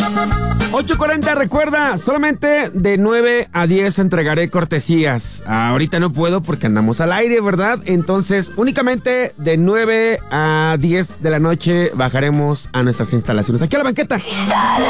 8:40, recuerda, solamente de 9 a 10 entregaré cortesías. Ahorita no puedo porque andamos al aire, ¿verdad? Entonces, únicamente de 9 a 10 de la noche bajaremos a nuestras instalaciones. Aquí a la banqueta.